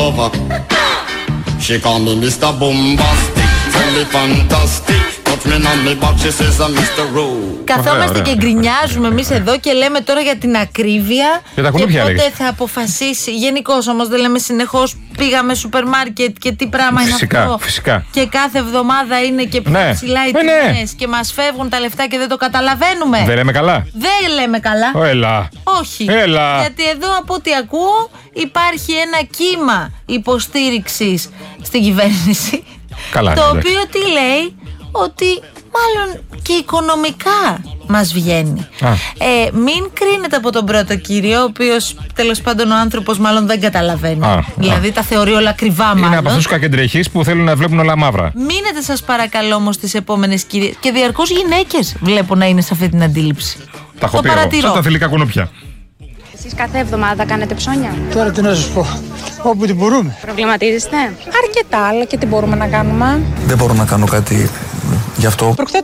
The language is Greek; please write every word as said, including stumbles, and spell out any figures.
lover. She call me Mister Bombastic, tell me fantastic. Καθόμαστε και γκρινιάζουμε εμείς εδώ και λέμε τώρα για την ακρίβεια και, τα και πότε λέγεις. θα αποφασίσει. Γενικώς όμως δεν λέμε συνεχώς πήγαμε σούπερ μάρκετ και τι πράγμα φυσικά, είναι αυτό. Φυσικά. Και κάθε εβδομάδα είναι και πιο ναι. ψηλά οι ναι, τιμές ναι. και μας φεύγουν τα λεφτά και δεν το καταλαβαίνουμε. Δεν λέμε καλά. Δεν λέμε καλά. Ω, έλα. Όχι. Έλα. Γιατί εδώ από ό,τι ακούω υπάρχει ένα κύμα υποστήριξης στην κυβέρνηση. Καλά, το ναι, οποίο τι λέει, ότι μάλλον και οικονομικά μας βγαίνει. Ε, μην κρίνετε από τον πρώτο κύριο, ο οποίος τέλος πάντων ο άνθρωπος μάλλον δεν καταλαβαίνει. Α, δηλαδή α. τα θεωρεί όλα κρυβά μάλλον. Είναι από αυτούς τους κακεντρεχείς που θέλουν να βλέπουν όλα μαύρα. Μείνετε σας παρακαλώ όμως τις επόμενες κυρίες. Και διαρκώς γυναίκες βλέπω να είναι σε αυτή την αντίληψη. Τα έχω πει εγώ, σαν τα θηλυκά κουνούπια. Εσείς κάθε εβδομάδα κάνετε ψώνια? Τώρα τι να σας πω, όπου την μπορούμε. Προβληματίζεστε? Αρκετά, αλλά και τι μπορούμε να κάνουμε. Δεν μπορώ να κάνω κάτι γι' αυτό.